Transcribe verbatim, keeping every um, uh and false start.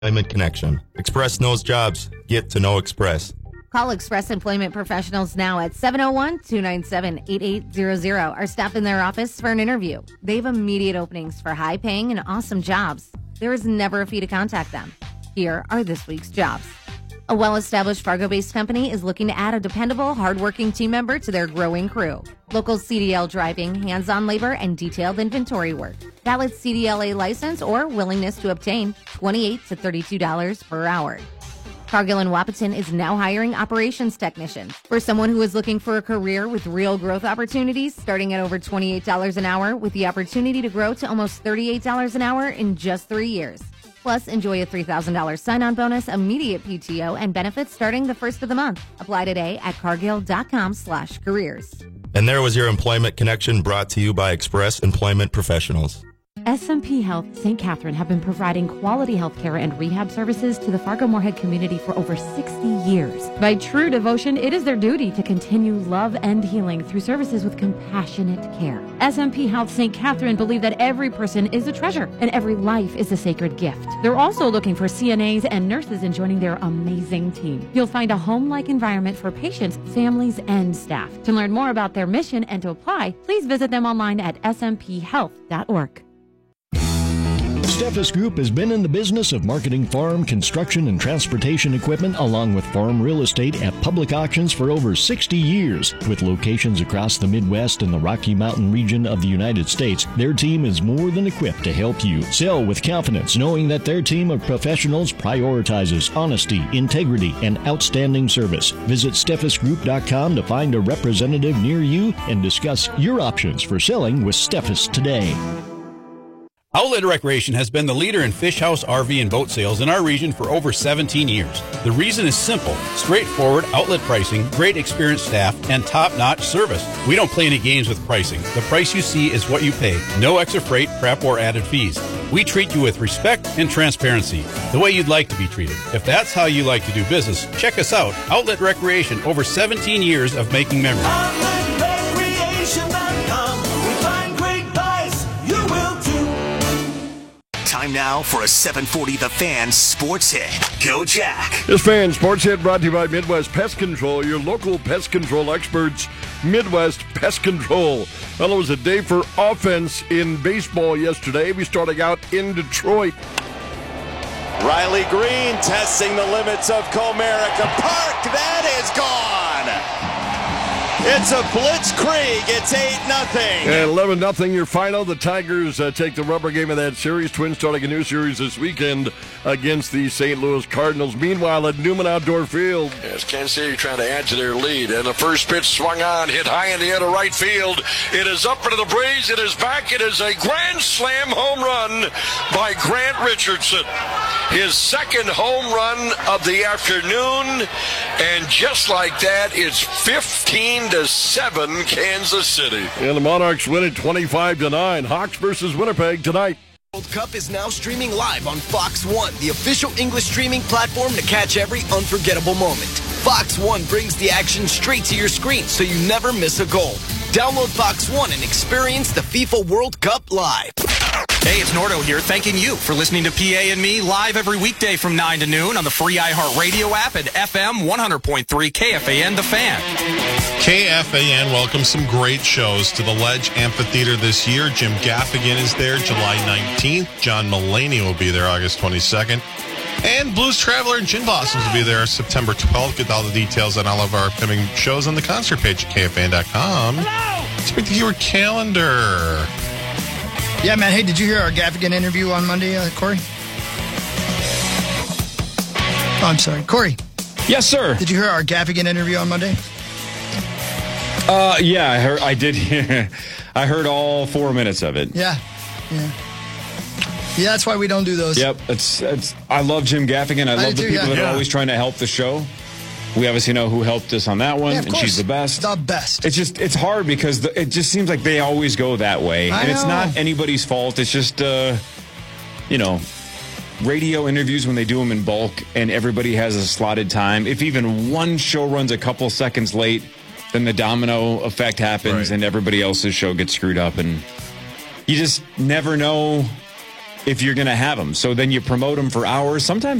Employment Connection. Express knows jobs. Get to know Express. Call Express Employment Professionals now at seven oh one, two nine seven, eight eight zero zero or stop in their office for an interview. They have immediate openings for high-paying and awesome jobs. There is never a fee to contact them. Here are this week's jobs. A well-established Fargo-based company is looking to add a dependable, hardworking team member to their growing crew. Local C D L driving, hands-on labor, and detailed inventory work. Valid C D L A license or willingness to obtain twenty-eight to thirty-two dollars per hour. Cargill and Wahpeton is now hiring operations technicians. For someone who is looking for a career with real growth opportunities, starting at over twenty-eight dollars an hour with the opportunity to grow to almost thirty-eight dollars an hour in just three years. Plus, enjoy a three thousand dollars sign-on bonus, immediate P T O, and benefits starting the first of the month. Apply today at cargill.com slash careers. And there was your Employment Connection brought to you by Express Employment Professionals. S M P Health Saint Catherine have been providing quality health care and rehab services to the Fargo-Moorhead community for over sixty years. By true devotion, it is their duty to continue love and healing through services with compassionate care. S M P Health Saint Catherine believe that every person is a treasure and every life is a sacred gift. They're also looking for C N As and nurses in joining their amazing team. You'll find a home-like environment for patients, families, and staff. To learn more about their mission and to apply, please visit them online at s m p health dot org. Steffes Group has been in the business of marketing farm, construction, and transportation equipment along with farm real estate at public auctions for over sixty years. With locations across the Midwest and the Rocky Mountain region of the United States, their team is more than equipped to help you sell with confidence, knowing that their team of professionals prioritizes honesty, integrity, and outstanding service. Visit steffes group dot com to find a representative near you and discuss your options for selling with Steffes today. Outlet Recreation has been the leader in fish house, R V, and boat sales in our region for over seventeen years. The reason is simple: straightforward outlet pricing, great experienced staff, and top-notch service. We don't play any games with pricing. The price you see is what you pay. No extra freight, prep, or added fees. We treat you with respect and transparency, the way you'd like to be treated. If that's how you like to do business, check us out. Outlet Recreation, over seventeen years of making memories. outlet recreation dot com. We find great buys. You will too. Time now for a seven forty The Fan Sports Hit. Go Jack. This Fan Sports Hit brought to you by Midwest Pest Control, your local pest control experts. Midwest Pest Control. Well, it was a day for offense in baseball yesterday. We starting out in Detroit. Riley Green testing the limits of Comerica Park. That is gone. It's a blitzkrieg. It's eight nothing. And eleven nothing your final. The Tigers uh, take the rubber game of that series. Twins starting a new series this weekend against the Saint Louis Cardinals. Meanwhile, at Newman Outdoor Field. Yes, Kansas City trying to add to their lead. And the first pitch swung on, hit high in the end of right field. It is up into the breeze. It is back. It is a grand slam home run by Grant Richardson. His second home run of the afternoon. And just like that, it's fifteen to seven Kansas City. And the Monarchs win it twenty-five to nine. Hawks versus Winnipeg tonight. World Cup is now streaming live on Fox One, the official English streaming platform to catch every unforgettable moment. Fox One brings the action straight to your screen so you never miss a goal. Download Fox One and experience the FIFA World Cup live. Hey, it's Nordo here, thanking you for listening to P A and Me live every weekday from nine to noon on the free iHeartRadio app at F M one hundred point three K F A N The Fan. K F A N welcomes some great shows to the Ledge Amphitheater this year. Jim Gaffigan is there July nineteenth. John Mulaney will be there August twenty-second. And Blues Traveler and Gin Blossoms will be there September twelfth. Get all the details on all of our upcoming shows on the concert page at K F A N dot com. Hello! Speak to your calendar. Yeah, man. Hey, did you hear our Gaffigan interview on Monday, uh, Corey? Oh, I'm sorry. Corey. Yes, sir. Did you hear our Gaffigan interview on Monday? Uh, yeah, I heard. I did hear. I heard all four minutes of it. Yeah, yeah, yeah. That's why we don't do those. Yep. It's. It's. I love Jim Gaffigan. I, I love the too, people yeah. that yeah. are always trying to help the show. We obviously know who helped us on that one, yeah, and she's the best. The best. It's just, it's hard because the, it just seems like they always go that way. I and know. It's not anybody's fault. It's just, uh, you know, radio interviews when they do them in bulk and everybody has a slotted time. If even one show runs a couple seconds late, then the domino effect happens right. and everybody else's show gets screwed up. And you just never know if you're going to have them. So then you promote them for hours. Sometimes